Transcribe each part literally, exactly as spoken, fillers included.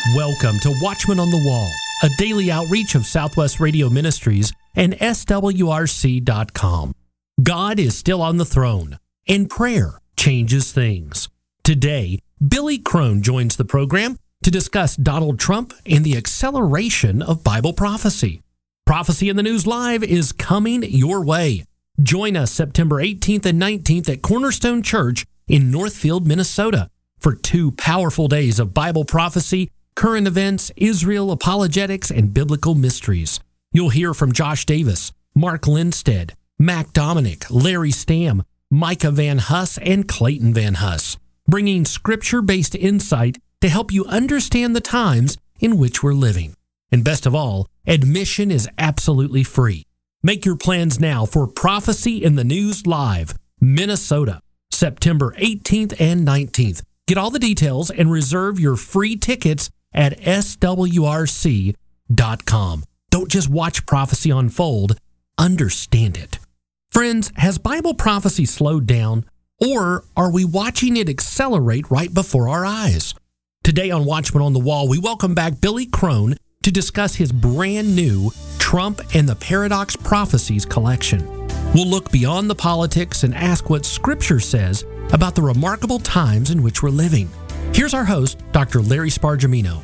Welcome to Watchman on the Wall, a daily outreach of Southwest Radio Ministries and S W R C dot com. God is still on the throne, and prayer changes things. Today, Billy Crone joins the program to discuss Donald Trump and the acceleration of Bible prophecy. Prophecy in the News Live is coming your way. Join us September eighteenth and nineteenth at Cornerstone Church in Northfield, Minnesota, for two powerful days of Bible prophecy, current events, Israel apologetics, and biblical mysteries. You'll hear from Josh Davis, Mark Lindstedt, Mac Dominic, Larry Stamm, Micah Van Huss, and Clayton Van Huss, bringing scripture-based insight to help you understand the times in which we're living. And best of all, admission is absolutely free. Make your plans now for Prophecy in the News Live, Minnesota, September eighteenth and nineteenth. Get all the details and reserve your free tickets at S W R C dot com. Don't just watch prophecy unfold, understand it. Friends, has Bible prophecy slowed down, or are we watching it accelerate right before our eyes? Today on Watchman on the Wall, we welcome back Billy Crone to discuss his brand new Trump and the Paradox Prophecies collection. We'll look beyond the politics and ask what Scripture says about the remarkable times in which we're living. Here's our host, Doctor Larry Spargimino.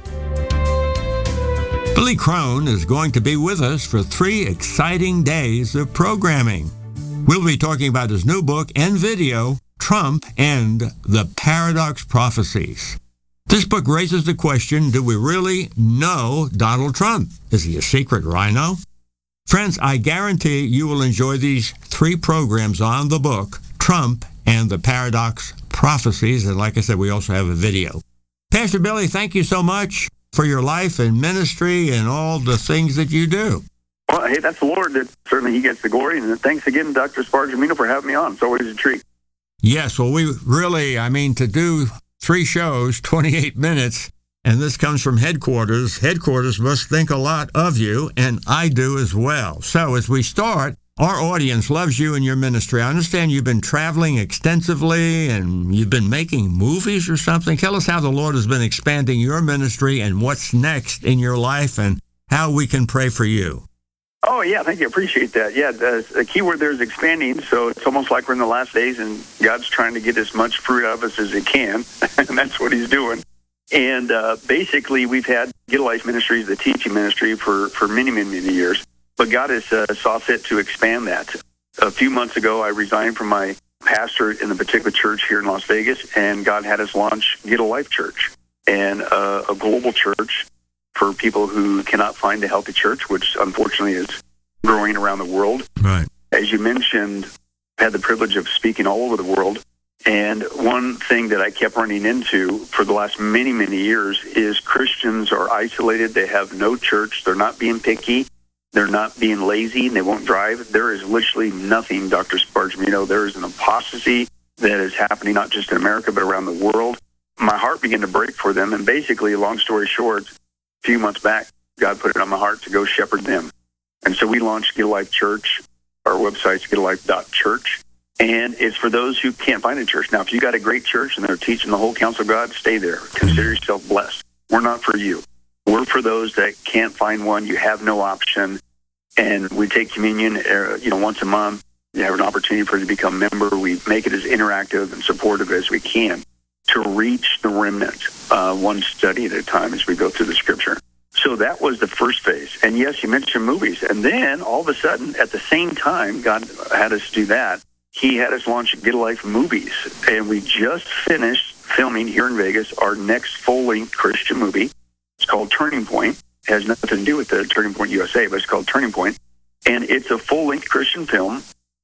Billy Crone is going to be with us for three exciting days of programming. We'll be talking about his new book and video, Trump and the Paradox Prophecies. This book raises the question, do we really know Donald Trump? Is he a secret rhino? Friends, I guarantee you will enjoy these three programs on the book, Trump and the Paradox Prophecies. And like I said, we also have a video. Pastor Billy, thank you so much for your life and ministry and all the things that you do. Well, hey, that's the Lord. That certainly he gets the glory. And thanks again, Doctor Spargimino, for having me on. It's always a treat. Yes, well, we really, I mean, to do three shows, twenty-eight minutes, and this comes from headquarters. Headquarters must think a lot of you, and I do as well. So as we start, our audience loves you and your ministry. I understand you've been traveling extensively and you've been making movies or something. Tell us how the Lord has been expanding your ministry and what's next in your life and how we can pray for you. Oh, yeah, thank you. I appreciate that. Yeah, the, the key word there is expanding, so it's almost like we're in the last days and God's trying to get as much fruit out of us as he can, and that's what he's doing. And uh, basically, we've had Get a Life Ministries, the teaching ministry, for, for many, many, many years. But God has uh, saw fit to expand that. A few months ago, I resigned from my pastor in the particular church here in Las Vegas, and God had us launch Get a Life Church, and uh, a global church for people who cannot find a healthy church, which unfortunately is growing around the world. Right. As you mentioned, I had the privilege of speaking all over the world. And one thing that I kept running into for the last many, many years is Christians are isolated. They have no church. They're not being picky. They're not being lazy, and they won't drive. There is literally nothing, Doctor Spargimino. There is an apostasy that is happening not just in America, but around the world. My heart began to break for them. And basically, long story short, a few months back, God put it on my heart to go shepherd them. And so we launched Get a Life Church. Our website's get a life dot church. And it's for those who can't find a church. Now, if you got a great church and they're teaching the whole counsel of God, stay there. Consider yourself blessed. We're not for you. We're for those that can't find one. You have no option. And we take communion, uh, you know, once a month. You have an opportunity for you to become a member. We make it as interactive and supportive as we can to reach the remnant, uh, one study at a time as we go through the Scripture. So that was the first phase. And yes, you mentioned movies. And then all of a sudden, at the same time, God had us do that. He had us launch Get a Life Movies. And we just finished filming here in Vegas our next full-length Christian movie. It's called Turning Point. It has nothing to do with the Turning Point U S A, but it's called Turning Point. And it's a full-length Christian film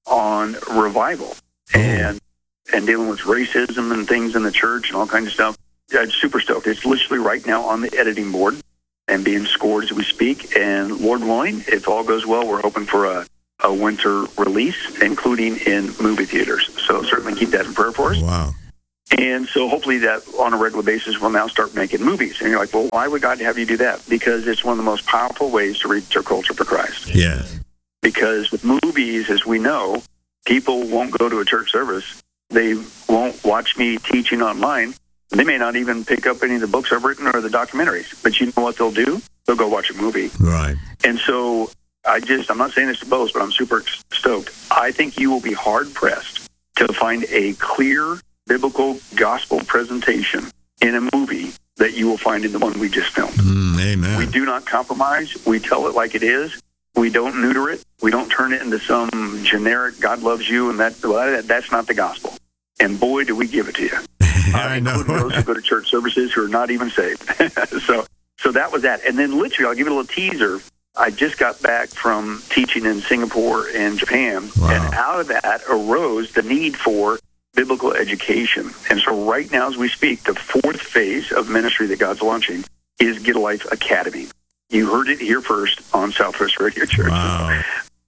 on revival and and dealing with racism and things in the church and all kinds of stuff. Yeah, it's super stoked. It's literally right now on the editing board and being scored as we speak. And Lord willing, if all goes well, we're hoping for a, a winter release, including in movie theaters. So certainly keep that in prayer for us. Wow. And so hopefully that on a regular basis we'll now start making movies. And you're like, well, why would God have you do that? Because it's one of the most powerful ways to reach our culture for Christ. Yes. Because with movies, as we know, people won't go to a church service. They won't watch me teaching online. They may not even pick up any of the books I've written or the documentaries. But you know what they'll do? They'll go watch a movie. Right. And so I just, I'm not saying this to boast, but I'm super stoked. I think you will be hard-pressed to find a clear biblical gospel presentation in a movie that you will find in the one we just filmed. Mm, amen. We do not compromise. We tell it like it is. We don't neuter it. We don't turn it into some generic God loves you, and that, well, that's not the gospel. And boy, do we give it to you. I uh, know. Including those who go to church services who are not even saved. so so that was that. And then literally, I'll give you a little teaser. I just got back from teaching in Singapore and Japan, Wow. and out of that arose the need for biblical education. And so right now, as we speak, the fourth phase of ministry that God's launching is Get a Life Academy. You heard it here first on Southwest Radio Church. Wow.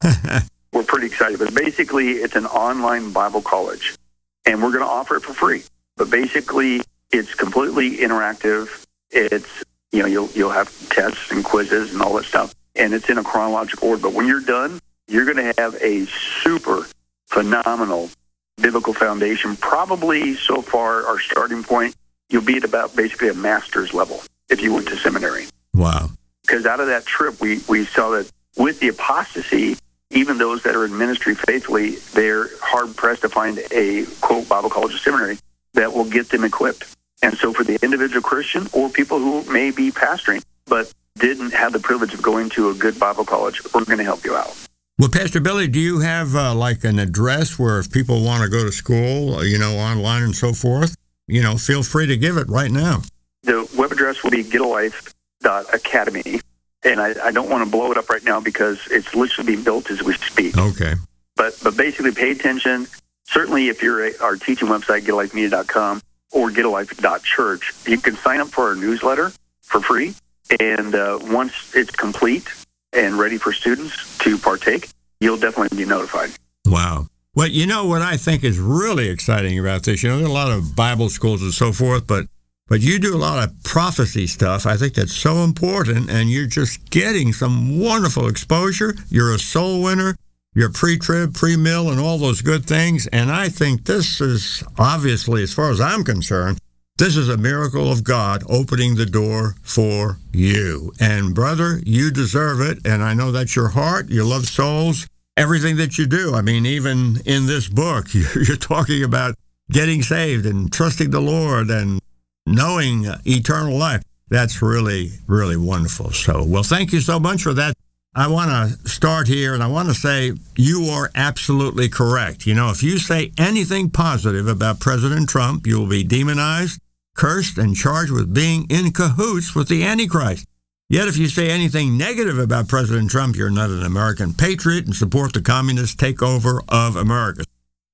We're pretty excited. But basically, it's an online Bible college, and we're going to offer it for free. But basically, it's completely interactive. It's, you know, you'll you'll have tests and quizzes and all that stuff, and it's in a chronological order. But when you're done, you're going to have a super phenomenal biblical foundation. Probably so far, our starting point, you'll be at about basically a master's level if you went to seminary. Wow. Because out of that trip, we, we saw that with the apostasy, even those that are in ministry faithfully, they're hard-pressed to find a, quote, Bible college or seminary that will get them equipped. And so for the individual Christian or people who may be pastoring but didn't have the privilege of going to a good Bible college, we're going to help you out. Well, Pastor Billy, do you have uh, like an address where if people want to go to school, you know, online and so forth, you know, feel free to give it right now. The web address will be get a life dot academy, and I, I don't want to blow it up right now because it's literally being built as we speak. Okay. But but basically, pay attention. Certainly, if you're a, our teaching website, get a life media dot com or get a life dot church, you can sign up for our newsletter for free. And uh, once it's complete and ready for students to partake, you'll definitely be notified. Wow. Well, you know what I think is really exciting about this? You know, there are a lot of Bible schools and so forth, but but you do a lot of prophecy stuff. I think that's so important, and you're just getting some wonderful exposure. You're a soul winner. You're pre-trib, pre-mill, and all those good things. And I think this is, obviously, as far as I'm concerned, this is a miracle of God opening the door for you. And, brother, you deserve it, and I know that's your heart. You love souls, everything that you do. I mean, even in this book, you're talking about getting saved and trusting the Lord and knowing eternal life. That's really, really wonderful. So, well, thank you so much for that. I want to start here, and I want to say you are absolutely correct. You know, if you say anything positive about President Trump, you will be demonized, cursed, and charged with being in cahoots with the Antichrist. Yet if you say anything negative about President Trump, you're not an American patriot and support the communist takeover of America.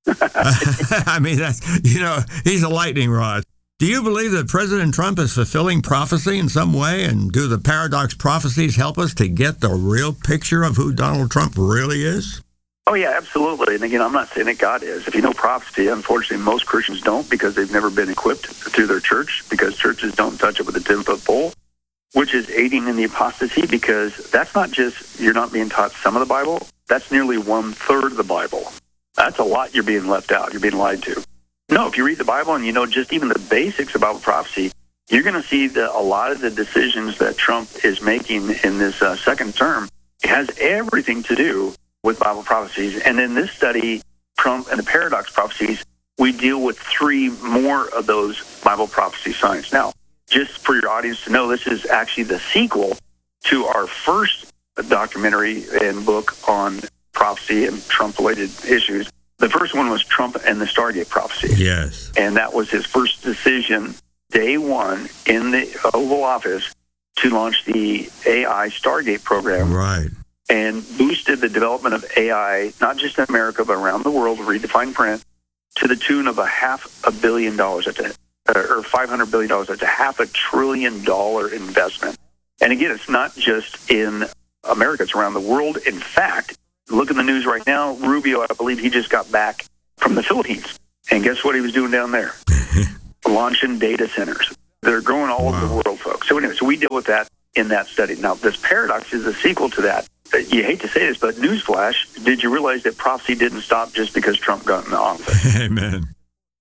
I mean, that's, you know, he's a lightning rod. Do you believe that President Trump is fulfilling prophecy in some way? And do the paradox prophecies help us to get the real picture of who Donald Trump really is? Oh, yeah, absolutely. And again, I'm not saying that God is. If you know prophecy, unfortunately, most Christians don't because they've never been equipped through their church, because churches don't touch it with a ten-foot pole, which is aiding in the apostasy, because that's not just you're not being taught some of the Bible. That's nearly one-third of the Bible. That's a lot you're being left out. You're being lied to. No, if you read the Bible and you know just even the basics about prophecy, you're going to see that a lot of the decisions that Trump is making in this uh, second term has everything to do with Bible prophecies. And in this study, Trump and the paradox prophecies, we deal with three more of those Bible prophecy signs. Now, just for your audience to know, this is actually the sequel to our first documentary and book on prophecy and Trump-related issues. The first one was Trump and the Stargate prophecy. Yes. And that was his first decision, day one, in the Oval Office to launch the A I Stargate program. Right. And boosted the development of A I, not just in America, but around the world, read the fine print, to the tune of a half a billion dollars, at the, or five hundred billion dollars. That's a half a trillion dollar investment. And again, it's not just in America, it's around the world. In fact, look in the news right now, Rubio, I believe he just got back from the Philippines. And guess what he was doing down there? Launching data centers. They're growing all wow. over the world, folks. So anyway, so we deal with that in that study. Now, this paradox is a sequel to that. You hate to say this, but newsflash, did you realize that prophecy didn't stop just because Trump got in the office? Amen.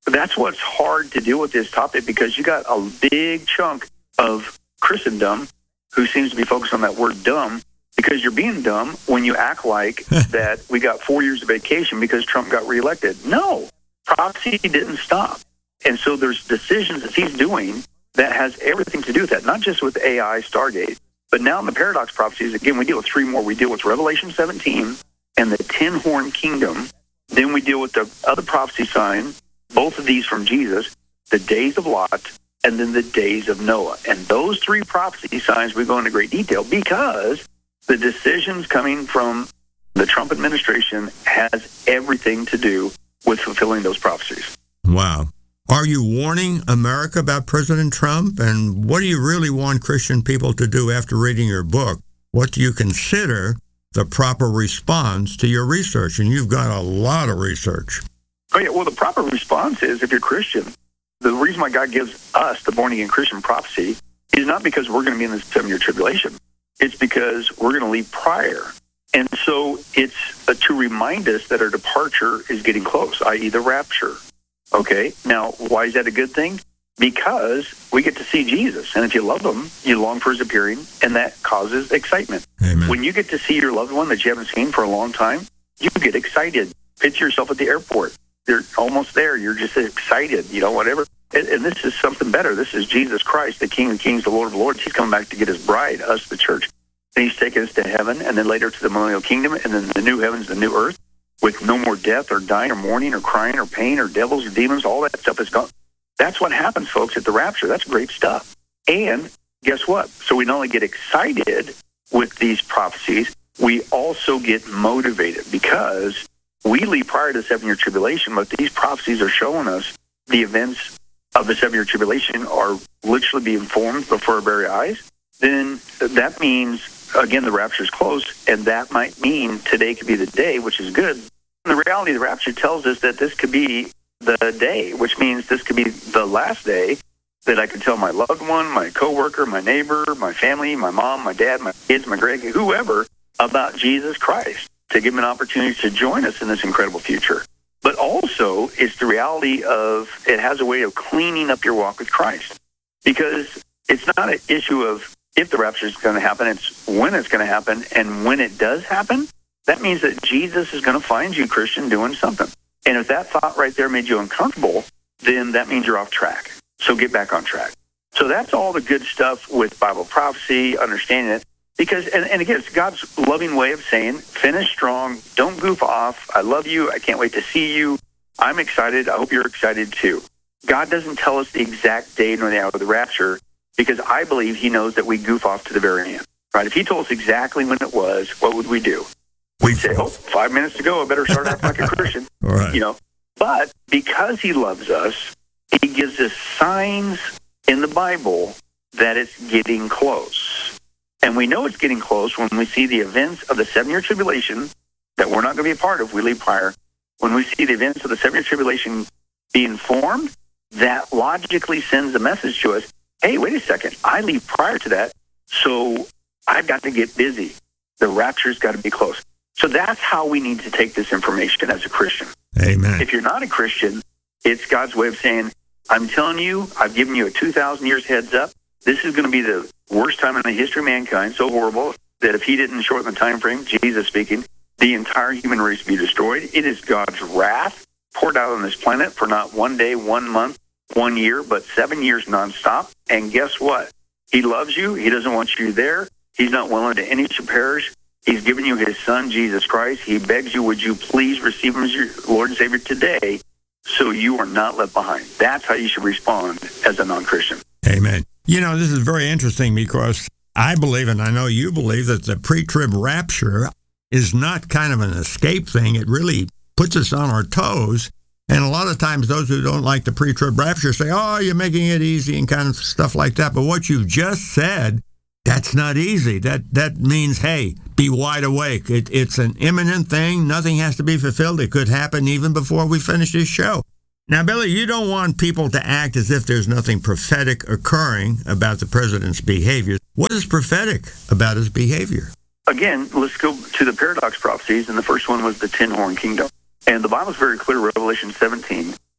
that's what's hard to deal with this topic, because you got a big chunk of Christendom who seems to be focused on that word dumb, because you're being dumb when you act like that we got four years of vacation because Trump got reelected. No, prophecy didn't stop. And so there's decisions that he's doing that has everything to do with that, not just with A I, Stargate, but now in the paradox prophecies, again, we deal with three more. We deal with Revelation seventeen and the ten-horn kingdom. Then we deal with the other prophecy sign, both of these from Jesus, the days of Lot, and then the days of Noah. And those three prophecy signs we go into great detail because the decisions coming from the Trump administration has everything to do with fulfilling those prophecies. Wow. Are you warning America about President Trump? And what do you really want Christian people to do after reading your book? What do you consider the proper response to your research? And you've got a lot of research. Oh, yeah. Well, the proper response is, if you're Christian, the reason why God gives us the born-again Christian prophecy is not because we're going to be in the seven-year tribulation. It's because we're going to leave prior. And so it's uh, to remind us that our departure is getting close, that is the rapture. Okay, now, why is that a good thing? Because we get to see Jesus. And if you love him, you long for his appearing, and that causes excitement. Amen. When you get to see your loved one that you haven't seen for a long time, you get excited. Picture yourself at the airport. You're almost there. You're just excited, you know, whatever. And, and this is something better. This is Jesus Christ, the King of Kings, the Lord of Lords. He's coming back to get his bride, us, the church. And he's taking us to heaven, and then later to the millennial kingdom, and then the new heavens, the new earth, with no more death or dying or mourning or crying or pain or devils or demons. All that stuff is gone. That's what happens, folks, at the rapture. That's great stuff. And guess what? So we not only get excited with these prophecies, we also get motivated, because we leave prior to the seven-year tribulation, but these prophecies are showing us the events of the seven-year tribulation are literally being formed before our very eyes. Then that means, again, the rapture is close, and that might mean today could be the day, which is good. And the reality of the rapture tells us that this could be the day, which means this could be the last day that I could tell my loved one, my coworker, my neighbor, my family, my mom, my dad, my kids, my grandkids, whoever, about Jesus Christ, to give them an opportunity to join us in this incredible future. But also, it's the reality of, it has a way of cleaning up your walk with Christ. Because it's not an issue of if the rapture is going to happen, it's when it's going to happen. And when it does happen, that means that Jesus is going to find you, Christian, doing something. And if that thought right there made you uncomfortable, then that means you're off track. So get back on track. So that's all the good stuff with Bible prophecy, understanding it. Because, and, and again, it's God's loving way of saying, finish strong, don't goof off. I love you. I can't wait to see you. I'm excited. I hope you're excited too. God doesn't tell us the exact date or the hour of the rapture, because I believe he knows that we goof off to the very end. Right? If he told us exactly when it was, what would we do? We'd say, oh, five minutes to go, I better start acting like a Christian. All right. You know, but because he loves us, he gives us signs in the Bible that it's getting close. And we know it's getting close when we see the events of the seven-year tribulation that we're not going to be a part of. We leave prior. When we see the events of the seven-year tribulation being formed, that logically sends a message to us, hey, wait a second, I leave prior to that, so I've got to get busy. The rapture's got to be close. So that's how we need to take this information as a Christian. Amen. If you're not a Christian, it's God's way of saying, I'm telling you, I've given you a two thousand years heads up. This is going to be the worst time in the history of mankind, so horrible that if he didn't shorten the time frame, Jesus speaking, the entire human race would be destroyed. It is God's wrath poured out on this planet for not one day, one month, one year, but seven years nonstop. And guess what? He loves you. He doesn't want you there. He's not willing to any should perish. He's given you his son, Jesus Christ. He begs you, would you please receive him as your Lord and Savior today, so you are not left behind. That's how you should respond as a non-Christian. Amen. You know, this is very interesting, because I believe, and I know you believe, that the pre-trib rapture is not kind of an escape thing. It really puts us on our toes. And a lot of times those who don't like the pre-trib rapture say, oh, you're making it easy and kind of stuff like that. But what you've just said, that's not easy. That that means, hey, be wide awake. It, it's an imminent thing. Nothing has to be fulfilled. It could happen even before we finish this show. Now, Billy, you don't want people to act as if there's nothing prophetic occurring about the president's behavior. What is prophetic about his behavior? Again, let's go to the paradox prophecies, and the first one was the ten-horn kingdom. And the Bible's very clear, Revelation seventeen,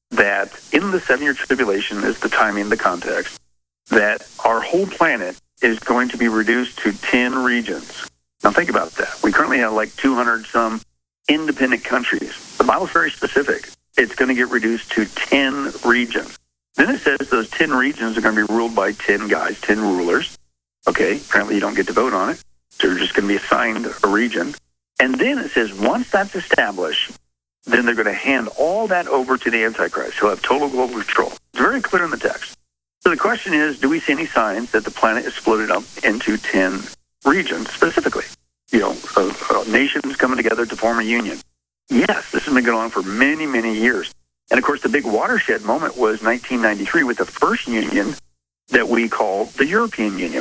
that in the seven-year tribulation is the timing, the context, that our whole planet is going to be reduced to ten regions. Now think about that. We currently have like two hundred some independent countries. The Bible's very specific. It's going to get reduced to ten regions. Then it says those ten regions are going to be ruled by ten guys, ten rulers. Okay, apparently you don't get to vote on it. So you're just going to be assigned a region. And then it says once that's established, then they're going to hand all that over to the Antichrist. He'll have total global control. It's very clear in the text. So the question is, do we see any signs that the planet is split up into ten regions specifically? You know, uh, uh, nations coming together to form a union. Yes, this has been going on for many, many years. And of course, the big watershed moment was nineteen ninety-three with the first union that we call the European Union.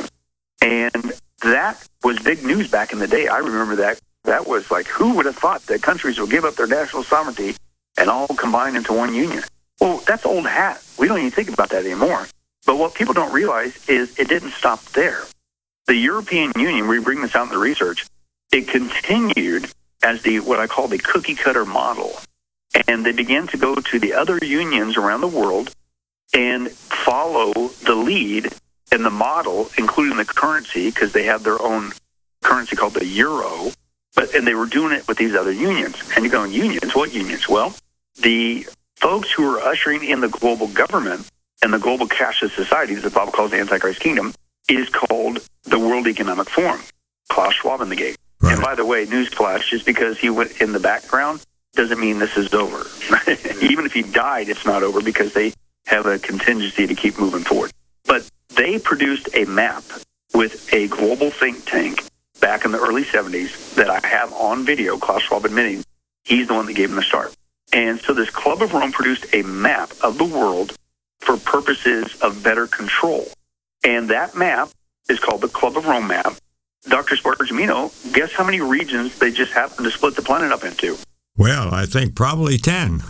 And that was big news back in the day. I remember that. That was like, who would have thought that countries would give up their national sovereignty and all combine into one union? Well, that's old hat. We don't even think about that anymore. But what people don't realize is it didn't stop there. The European Union, we bring this out in the research, it continued as the what I call the cookie cutter model. And they began to go to the other unions around the world and follow the lead and the model, including the currency, because they have their own currency called the euro. But and they were doing it with these other unions. And you're going, unions? What unions? Well, the folks who are ushering in the global government and the global cashless society, that the Bible calls the Antichrist kingdom, is called the World Economic Forum. Klaus Schwab in the gate. Right. And by the way, newsflash, just because he went in the background doesn't mean this is over. Even if he died, it's not over because they have a contingency to keep moving forward. But they produced a map with a global think tank back in the early seventies that I have on video, Klaus Schwab admitting he's the one that gave him the start. And so this Club of Rome produced a map of the world for purposes of better control. And that map is called the Club of Rome map. Doctor Spargimino, guess how many regions they just happened to split the planet up into? Well, I think probably ten.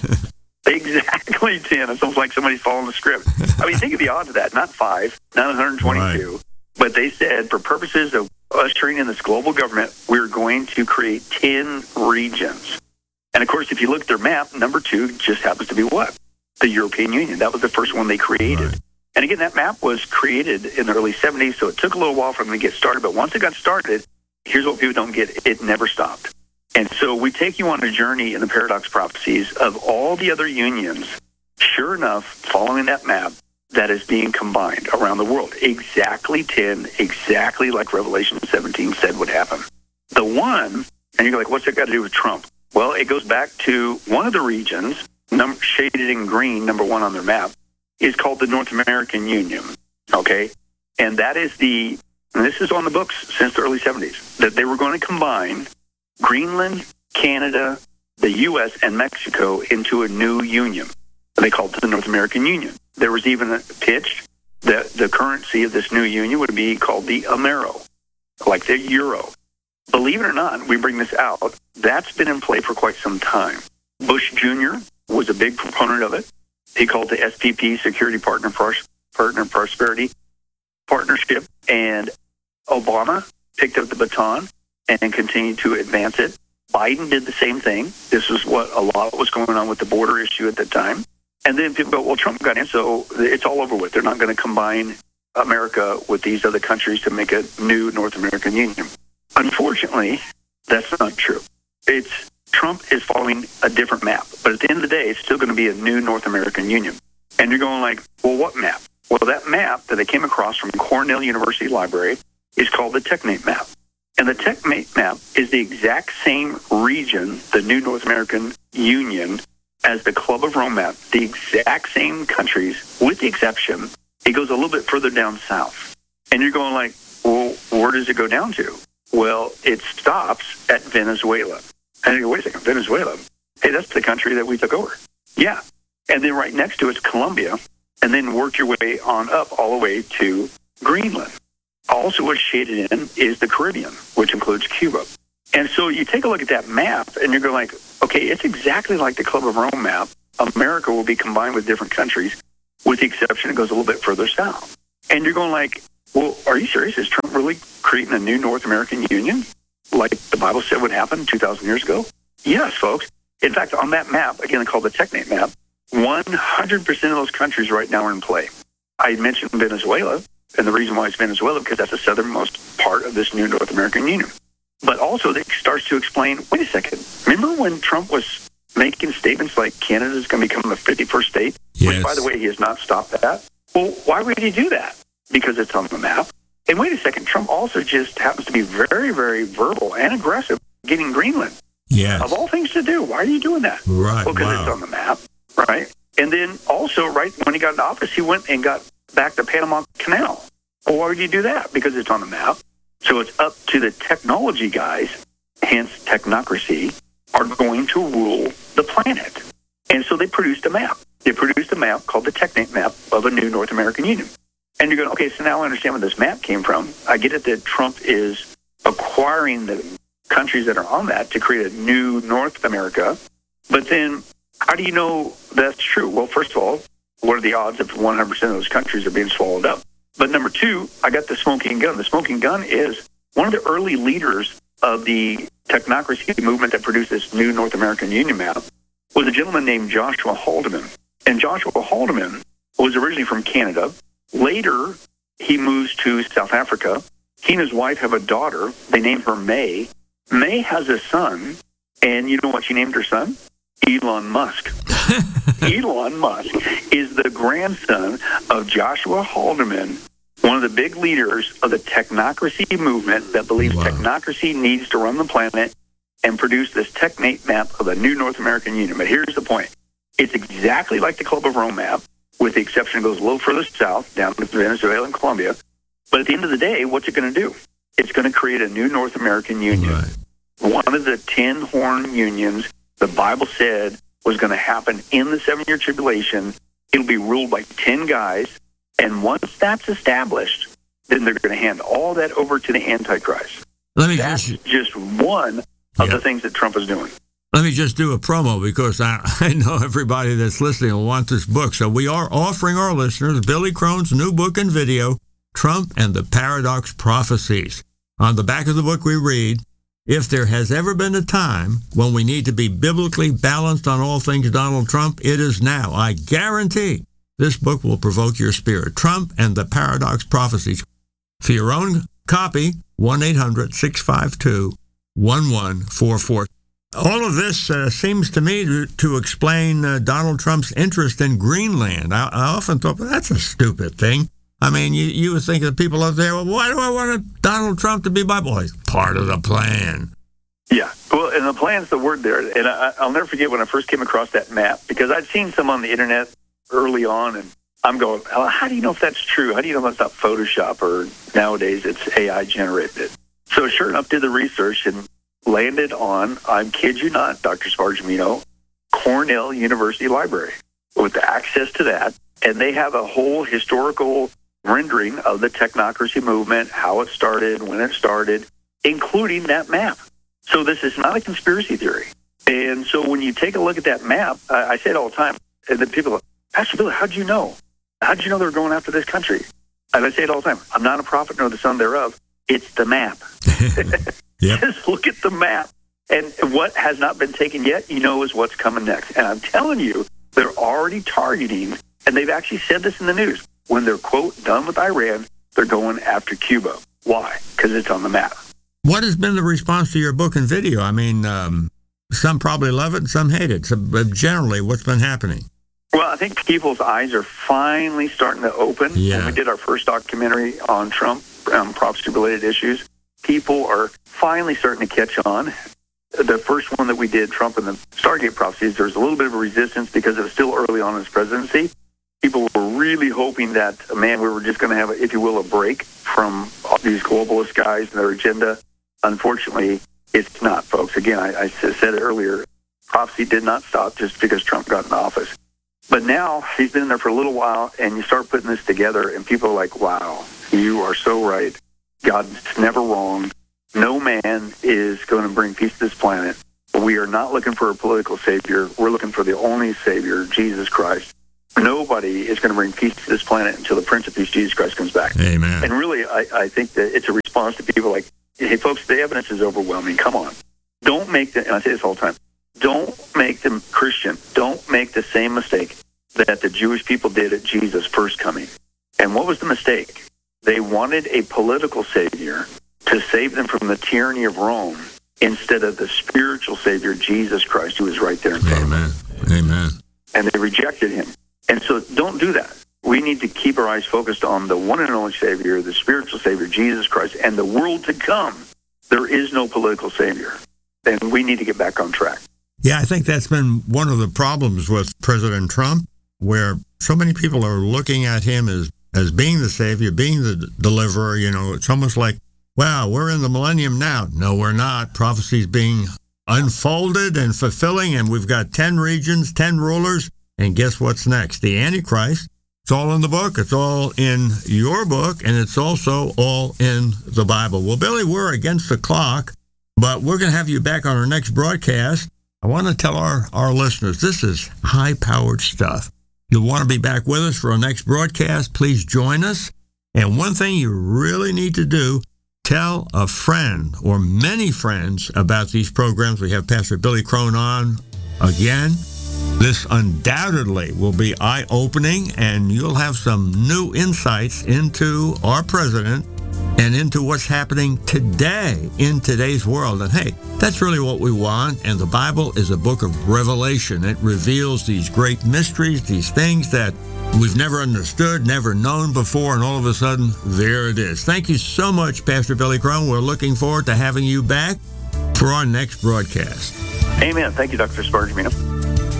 Exactly ten. It sounds like somebody's following the script. I mean, think of the odds of that. Not five, not one hundred twenty-two. Right. But they said for purposes of ushering in this global government, we're going to create ten regions. And of course, if you look at their map, number two just happens to be what? The European Union. That was the first one they created. Right. And again, that map was created in the early seventies, so it took a little while for them to get started. But once it got started, here's what people don't get. It never stopped. And so we take you on a journey in the Paradox Prophecies of all the other unions, sure enough, following that map, that is being combined around the world. Exactly ten, exactly like Revelation seventeen said would happen. The one, and you're like, what's that got to do with Trump? Well, it goes back to one of the regions, num- shaded in green, number one on their map, is called the North American Union, okay? And that is the, and this is on the books since the early seventies, that they were going to combine Greenland, Canada, the U S, and Mexico into a new union. They called it the North American Union. There was even a pitch that the currency of this new union would be called the Amero, like the euro. Believe it or not, we bring this out, that's been in play for quite some time. Bush Junior was a big proponent of it. He called it the S P P, Security Partner, Partner Prosperity Partnership, and Obama picked up the baton and continued to advance it. Biden did the same thing. This was what a lot was going on with the border issue at the time. And then people go, well, Trump got in, so it's all over with. They're not going to combine America with these other countries to make a new North American Union. Unfortunately, that's not true. It's Trump is following a different map. But at the end of the day, it's still going to be a new North American Union. And you're going like, well, what map? Well, that map that I came across from Cornell University Library is called the TechMate map. And the TechMate map is the exact same region, the new North American Union, as the Club of Rome map, the exact same countries, with the exception, it goes a little bit further down south. And you're going like, well, where does it go down to? Well, it stops at Venezuela. And you go, wait a second, Venezuela? Hey, that's the country that we took over. Yeah. And then right next to it's Colombia, and then work your way on up all the way to Greenland. Also what's shaded in is the Caribbean, which includes Cuba. And so you take a look at that map, and you're going like, okay, it's exactly like the Club of Rome map. America will be combined with different countries, with the exception it goes a little bit further south. And you're going like, well, are you serious? Is Trump really creating a new North American Union, like the Bible said would happen two thousand years ago? Yes, folks. In fact, on that map, again called the TechMate map, one hundred percent of those countries right now are in play. I mentioned Venezuela, and the reason why it's Venezuela, because that's the southernmost part of this new North American Union. But also it starts to explain, wait a second, remember when Trump was making statements like Canada's going to become the fifty-first state? Yes. Which, by the way, he has not stopped that. Well, why would he do that? Because it's on the map. And wait a second, Trump also just happens to be very, very verbal and aggressive getting Greenland. Yes. Of all things to do, why are you doing that? Right. Well, because Wow. it's on the map, right? And then also, right, when he got into office, he went and got back the Panama Canal. Well, why would you do that? Because it's on the map. So it's up to the technology guys, hence technocracy, are going to rule the planet. And so they produced a map. They produced a map called the TechNate map of a new North American Union. And you're going, okay, so now I understand where this map came from. I get it that Trump is acquiring the countries that are on that to create a new North America. But then how do you know that's true? Well, first of all, what are the odds if one hundred percent of those countries are being swallowed up? But number two, I got the smoking gun. The smoking gun is one of the early leaders of the technocracy movement that produced this new North American Union map was a gentleman named Joshua Haldeman. And Joshua Haldeman was originally from Canada. Later, he moves to South Africa. He and his wife have a daughter. They named her May. May has a son, and you know what she named her son? Elon Musk. Elon Musk is the grandson of Joshua Haldeman, one of the big leaders of the technocracy movement that believes Wow. technocracy needs to run the planet and produce this TechNate map of the new North American Union. But here's the point. It's exactly like the Club of Rome map, with the exception it goes a little further south, down to Venezuela and Colombia. But at the end of the day, what's it going to do? It's going to create a new North American Union. Right. One of the ten horn unions the Bible said was going to happen in the seven-year tribulation. It'll be ruled by ten guys. And once that's established, then they're going to hand all that over to the Antichrist. Let me That's just just one of Yeah. the things that Trump is doing. let me just do a promo because I, I know everybody that's listening will want this book. So we are offering our listeners Billy Crone's new book and video, Trump and the Paradox Prophecies. On the back of the book we read, if there has ever been a time when we need to be biblically balanced on all things Donald Trump, it is now. I guarantee this book will provoke your spirit. Trump and the Paradox Prophecies. For your own copy, one eight hundred six five two one one four four. All of this uh, seems to me to, to explain uh, Donald Trump's interest in Greenland. I, I often thought, well, that's a stupid thing. I mean, you, you would think of people up there, well, why do I want Donald Trump to be my boy? He's part of the plan. Yeah, well, and the plan's the word there. And I, I'll never forget when I first came across that map, because I'd seen some on the internet early on, and I'm going, how do you know if that's true? How do you know if that's not Photoshop, or nowadays it's A I generated? So sure enough, did the research and landed on, I kid you not, Doctor Spargimino, Cornell University Library with access to that. And they have a whole historical rendering of the technocracy movement, how it started, when it started, including that map. So this is not a conspiracy theory. And so when you take a look at that map, I, I say it all the time, and then people go, Pastor Billy, how'd you know? How'd you know they were going after this country? And I say it all the time, I'm not a prophet nor the son thereof. It's the map. Yep. Just look at the map. And what has not been taken yet, you know, is what's coming next. And I'm telling you, they're already targeting, and they've actually said this in the news, when they're, quote, done with Iran, they're going after Cuba. Why? Because it's on the map. What has been the response to your book and video? I mean, um, some probably love it and some hate it. So, but generally, what's been happening? Well, I think people's eyes are finally starting to open. Yeah. When we did our first documentary on Trump, um, prophecy-related issues, people are finally starting to catch on. The first one that we did, Trump and the Stargate prophecies, there was a little bit of a resistance because it was still early on in his presidency. People were really hoping that, man, we were just going to have, a, if you will, a break from all these globalist guys and their agenda. Unfortunately, it's not, folks. Again, I, I said it earlier, prophecy did not stop just because Trump got in office. But now he's been in there for a little while, and you start putting this together, and people are like, wow, you are so right. God's never wrong. No man is going to bring peace to this planet. We are not looking for a political savior. We're looking for the only savior, Jesus Christ. Nobody is going to bring peace to this planet until the Prince of Peace, Jesus Christ, comes back. Amen. And really, I, I think that it's a response to people like, hey, folks, the evidence is overwhelming. Come on. Don't make the, and I say this all the time, don't make them Christian. Don't make the same mistake that the Jewish people did at Jesus' first coming. And what was the mistake? They wanted a political savior to save them from the tyranny of Rome instead of the spiritual savior, Jesus Christ, who is right there in front of them. Amen. Amen. And they rejected him. And so don't do that. We need to keep our eyes focused on the one and only Savior, the spiritual Savior, Jesus Christ, and the world to come. There is no political Savior. And we need to get back on track. Yeah, I think that's been one of the problems with President Trump, where so many people are looking at him as, as being the Savior, being the deliverer. You know, it's almost like, wow, we're in the millennium now. No, we're not. Prophecy's being unfolded and fulfilling, and we've got ten regions, ten rulers, and guess what's next? The Antichrist. It's all in the book. It's all in your book, and it's also all in the Bible. Well, Billy, we're against the clock, but we're going to have you back on our next broadcast. I want to tell our, our listeners, this is high-powered stuff. You'll want to be back with us for our next broadcast. Please join us. And one thing you really need to do, tell a friend or many friends about these programs. We have Pastor Billy Crone on again. This undoubtedly will be eye-opening, and you'll have some new insights into our president and into what's happening today in today's world. And hey, that's really what we want. And the Bible is a book of revelation. It reveals these great mysteries, these things that we've never understood, never known before, and all of a sudden, there it is. Thank you so much, Pastor Billy Crone. We're looking forward to having you back for our next broadcast. Amen. Thank you, Doctor Spargimino.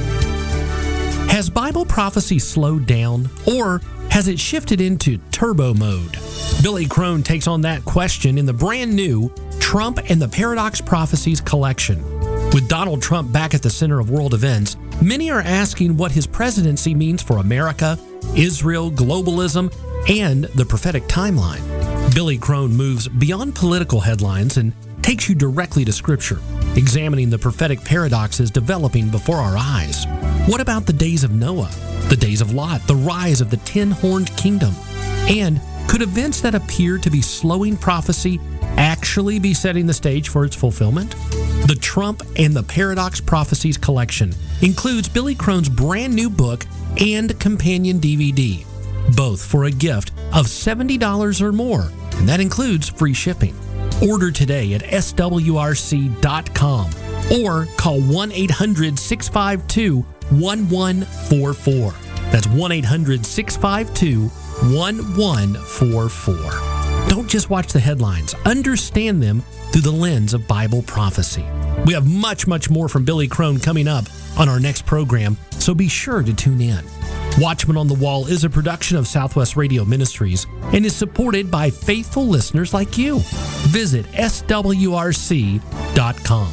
Has Bible prophecy slowed down, or has it shifted into turbo mode? Billy Crone takes on that question in the brand new Trump and the Paradox Prophecies collection. With Donald Trump back at the center of world events, many are asking what his presidency means for America, Israel, globalism, and the prophetic timeline. Billy Crone moves beyond political headlines and takes you directly to Scripture, examining the prophetic paradoxes developing before our eyes. What about the days of Noah, the days of Lot, the rise of the ten-horned kingdom? And could events that appear to be slowing prophecy actually be setting the stage for its fulfillment? The Trump and the Paradox Prophecies collection includes Billy Crone's brand new book and companion D V D, both for a gift of seventy dollars or more, and that includes free shipping. Order today at S W R C dot com or call one eight hundred six five two one one four four. That's one eight hundred six five two one one four four. Don't just watch the headlines. Understand them through the lens of Bible prophecy. We have much, much more from Billy Crone coming up on our next program, so be sure to tune in. Watchman on the Wall is a production of Southwest Radio Ministries and is supported by faithful listeners like you. Visit S W R C dot com.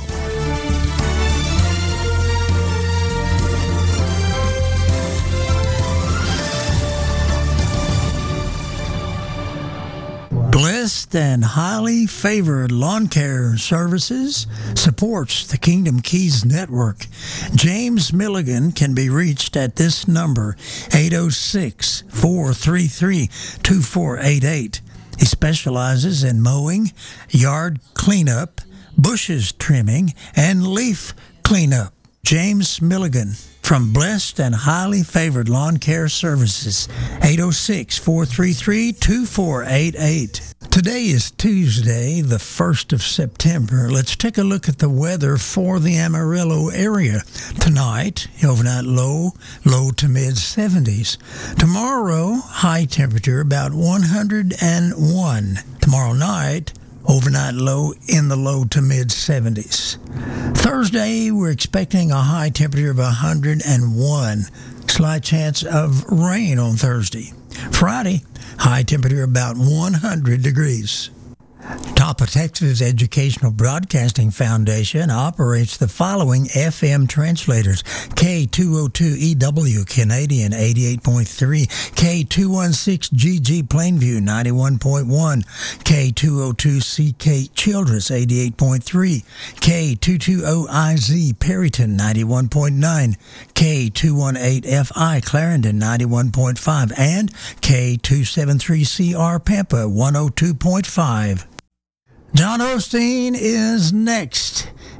Blessed and Highly Favored Lawn Care Services supports the Kingdom Keys Network. James Milligan can be reached at this number, eight oh six, four three three, two four eight eight. He specializes in mowing, yard cleanup, bushes trimming, and leaf cleanup. James Milligan from Blessed and Highly Favored Lawn Care Services, eight oh six, four three three, two four eight eight. Today is Tuesday, the first of September. Let's take a look at the weather for the Amarillo area. Tonight, overnight low, low to mid seventies. Tomorrow, high temperature about one hundred one. Tomorrow night, overnight low in the low to mid seventies. Thursday, we're expecting a high temperature of one hundred one. Slight chance of rain on Thursday. Friday, high temperature about one hundred degrees. Top of Texas Educational Broadcasting Foundation operates the following F M translators: K two oh two E W Canadian eighty-eight point three, K two sixteen G G Plainview ninety-one point one, K two oh two C K Childress eighty-eight point three, K two twenty I Z Perryton ninety-one point nine, K two eighteen F I Clarendon ninety-one point five, and K two seventy-three C R Pampa one oh two point five. John Osteen is next.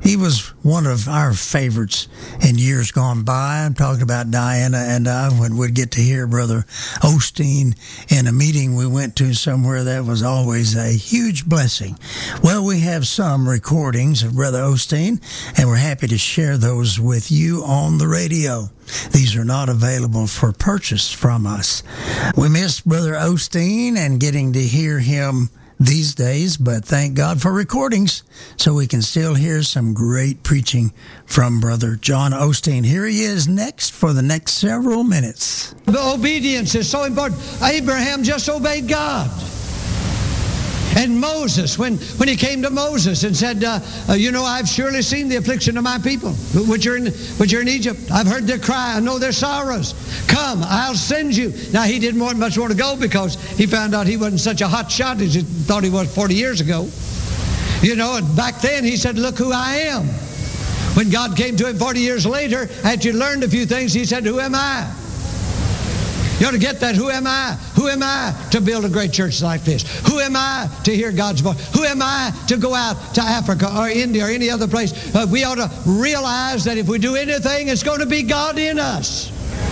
He was one of our favorites in years gone by. I'm talking about Diana and I when we'd get to hear Brother Osteen in a meeting we went to somewhere. That was always a huge blessing. Well, we have some recordings of Brother Osteen, and we're happy to share those with you on the radio. These are not available for purchase from us. We missed Brother Osteen and getting to hear him these days, but thank God for recordings so we can still hear some great preaching from Brother John Osteen. Here he is next for the next several minutes. The obedience is so important. Abraham just obeyed God. And Moses, when, when he came to Moses and said, uh, uh, you know, I've surely seen the affliction of my people, which are, in, which are in Egypt. I've heard their cry. I know their sorrows. Come, I'll send you. Now, he didn't want much want to go because he found out he wasn't such a hot shot as he thought he was forty years ago. You know, and back then he said, look who I am. When God came to him forty years later, after he learned a few things, he said, who am I? You ought to get that. Who am I? Who am I to build a great church like this? Who am I to hear God's voice? Who am I to go out to Africa or India or any other place? Uh, we ought to realize that if we do anything, it's going to be God in us.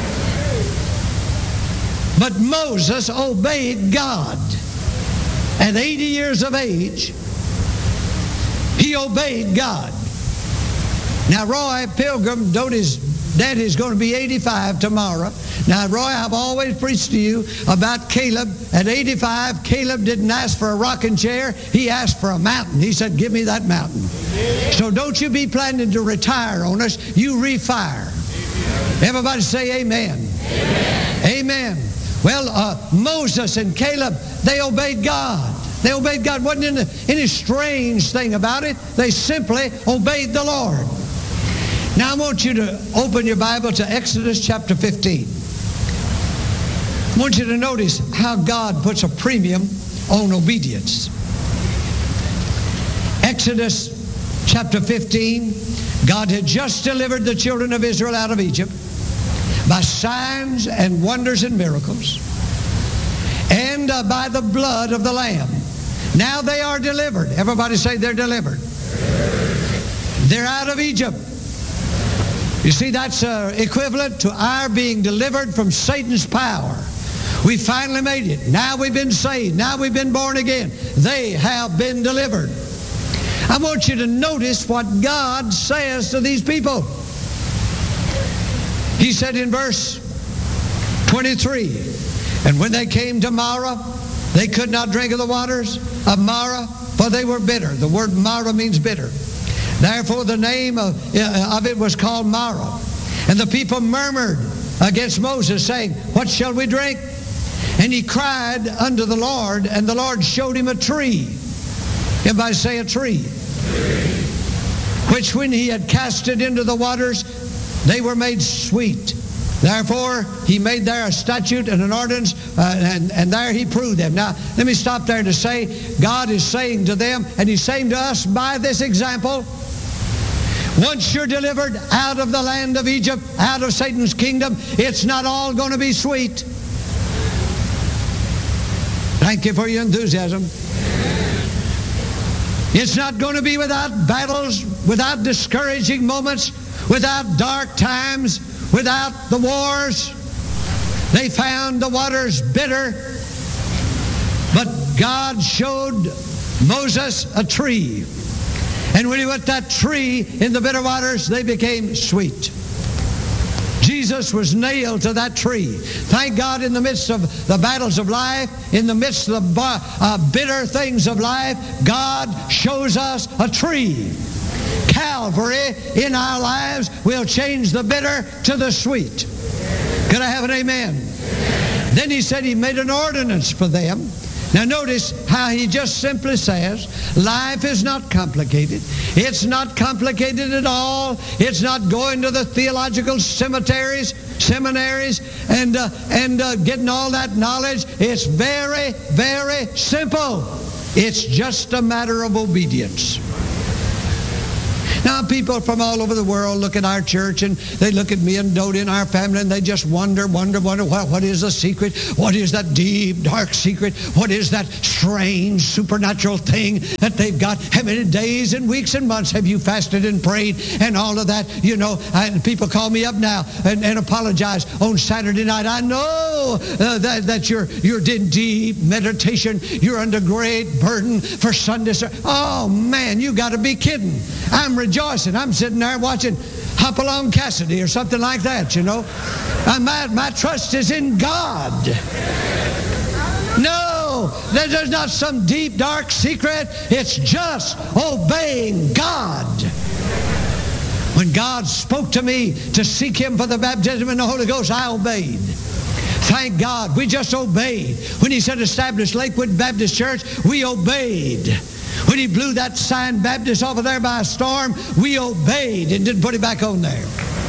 But Moses obeyed God. At eighty years of age, he obeyed God. Now, Roy Pilgrim, Doty's daddy's going to be eighty-five tomorrow. Now, Roy, I've always preached to you about Caleb. At eighty-five, Caleb didn't ask for a rocking chair. He asked for a mountain. He said, give me that mountain. Amen. So don't you be planning to retire on us. You refire. Amen. Everybody say amen. Amen. Amen. Well, uh, Moses and Caleb, they obeyed God. They obeyed God. Wasn't any, any strange thing about it. They simply obeyed the Lord. Now I want you to open your Bible to Exodus chapter fifteen. I want you to notice how God puts a premium on obedience. Exodus chapter fifteen, God had just delivered the children of Israel out of Egypt by signs and wonders and miracles, and uh, by the blood of the Lamb. Now they are delivered. Everybody say they're delivered. They're out of Egypt. You see, that's uh, equivalent to our being delivered from Satan's power. We finally made it. Now we've been saved. Now we've been born again. They have been delivered. I want you to notice what God says to these people. He said in verse twenty-three, and when they came to Marah, they could not drink of the waters of Marah, for they were bitter. The word Marah means bitter. Therefore the name of, uh, of it was called Marah. And the people murmured against Moses, saying, what shall we drink? And he cried unto the Lord, and the Lord showed him a tree. Everybody say a tree. Tree. Which when he had cast it into the waters, they were made sweet. Therefore he made there a statute and an ordinance, uh, and, and there he proved them. Now let me stop there to say, God is saying to them, and he's saying to us by this example, once you're delivered out of the land of Egypt, out of Satan's kingdom, it's not all going to be sweet. Thank you for your enthusiasm. It's not going to be without battles, without discouraging moments, without dark times, without the wars. They found the waters bitter, but God showed Moses a tree. And when he put that tree in the bitter waters, they became sweet. Jesus was nailed to that tree. Thank God, in the midst of the battles of life, in the midst of the uh, bitter things of life, God shows us a tree. Calvary in our lives will change the bitter to the sweet. Could I have an amen? Then he said he made an ordinance for them. Now notice how he just simply says, life is not complicated. It's not complicated at all. It's not going to the theological cemeteries, seminaries, and, uh, and uh, getting all that knowledge. It's very, very simple. It's just a matter of obedience. Now, people from all over the world look at our church, and they look at me and Dodie and our family, and they just wonder, wonder, wonder, well, what is the secret? What is that deep, dark secret? What is that strange, supernatural thing that they've got? How many days and weeks and months have you fasted and prayed and all of that? You know, and people call me up now and, and apologize on Saturday night. I know uh, that, that you're, you're in deep meditation. You're under great burden for Sunday. Oh, man, you got to be kidding. I'm rejoicing. I'm sitting there watching Hopalong Cassidy or something like that, you know. And my, my trust is in God. No, there's not some deep, dark secret. It's just obeying God. When God spoke to me to seek Him for the baptism in the Holy Ghost, I obeyed. Thank God, we just obeyed. When He said establish Lakewood Baptist Church, we obeyed. When He blew that sign Baptist off of there by a storm, we obeyed and didn't put it back on there.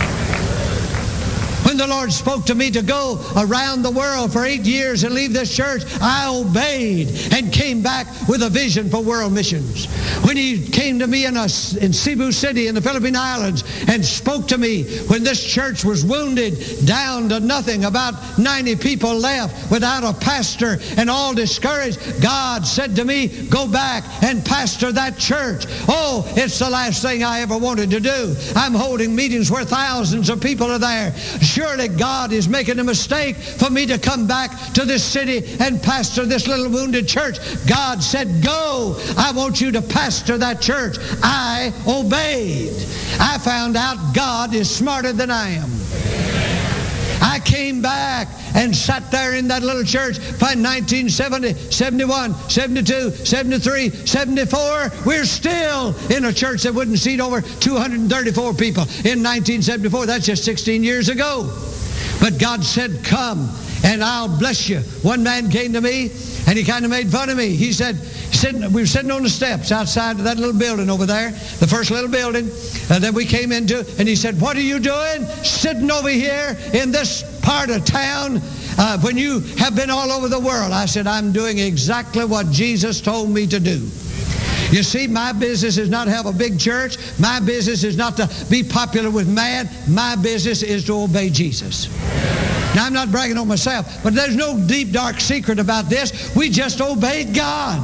When the Lord spoke to me to go around the world for eight years and leave this church, I obeyed and came back with a vision for world missions. When He came to me in, a, in Cebu City in the Philippine Islands and spoke to me when this church was wounded down to nothing, about ninety people left without a pastor and all discouraged, God said to me, go back and pastor that church. Oh, it's the last thing I ever wanted to do. I'm holding meetings where thousands of people are there. Surely God is making a mistake for me to come back to this city and pastor this little wounded church. God said, go. I want you to pastor that church. I obeyed. I found out God is smarter than I am. I came back and sat there in that little church by nineteen seventy, seventy-one, seventy-two, seventy-three, seventy-four. We're still in a church that wouldn't seat over two hundred thirty-four people in nineteen seventy-four. That's just sixteen years ago. But God said, come and I'll bless you. One man came to me and he kind of made fun of me. He said, sitting, we were sitting on the steps outside of that little building over there, the first little building, and then we came into, and he said, what are you doing sitting over here in this part of town uh, when you have been all over the world? I said, I'm doing exactly what Jesus told me to do. You see, my business is not to have a big church. My business is not to be popular with man. My business is to obey Jesus. Now, I'm not bragging on myself, but there's no deep, dark secret about this. We just obeyed God.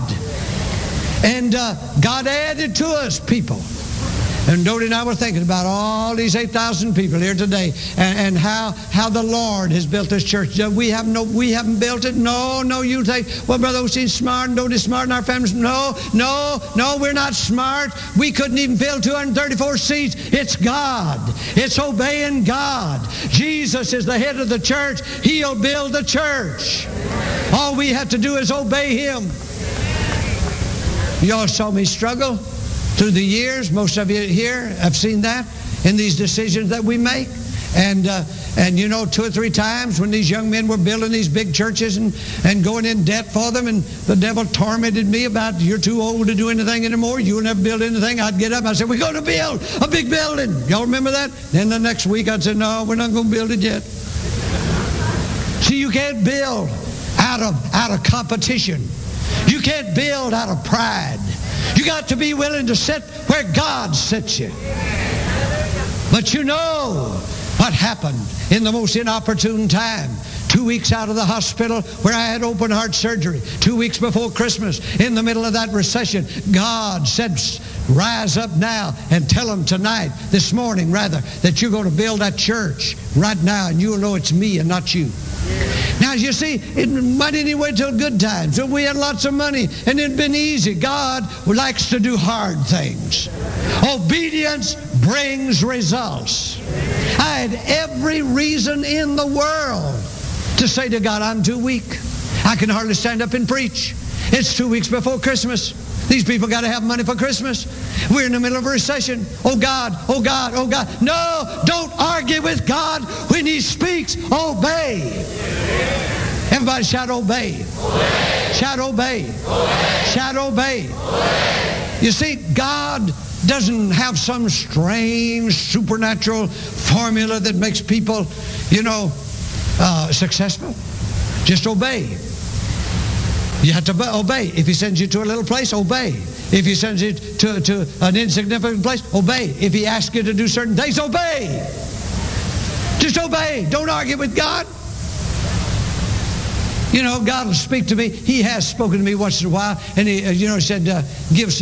And uh, God added to us people. And Dodie and I were thinking about all these eight thousand people here today, and, and how how the Lord has built this church. We have no, we haven't built it. No, no. You think, well, Brother Osteen's smart and Dodie's smart and our family's no, no, no. We're not smart. We couldn't even fill two hundred thirty-four seats. It's God. It's obeying God. Jesus is the head of the church. He'll build the church. All we have to do is obey Him. You all saw me struggle through the years. Most of you here have seen that in these decisions that we make. And, uh, and you know, two or three times when these young men were building these big churches and, and going in debt for them, and the devil tormented me about, you're too old to do anything anymore. You'll never build anything. I'd get up and I'd say, we're going to build a big building. Y'all remember that? Then the next week I'd say, no, we're not going to build it yet. See, you can't build out of, out of competition. You can't build out of pride. You got to be willing to sit where God sits you. But you know what happened in the most inopportune time. Two weeks out of the hospital where I had open heart surgery. Two weeks before Christmas, in the middle of that recession, God said, rise up now and tell them tonight, this morning rather, that you're going to build that church right now, and you'll know it's me and not you. Now, you see, it might anyway till good times. So we had lots of money, and it'd been easy. God likes to do hard things. Obedience brings results. I had every reason in the world to say to God, I'm too weak. I can hardly stand up and preach. It's two weeks before Christmas. These people got to have money for Christmas. We're in the middle of a recession. Oh God, oh God, oh God. No, don't argue with God. When He speaks, obey. Everybody shout obey. Obey. Shout obey. Obey. Shout obey. Obey. You see, God doesn't have some strange supernatural formula that makes people, you know, uh, successful. Just obey. You have to obey. If he sends you to a little place, obey. If he sends you to, to an insignificant place, obey. If he asks you to do certain things, obey. Just obey. Don't argue with God. You know, God will speak to me. He has spoken to me once in a while, and he, you know, said, uh, give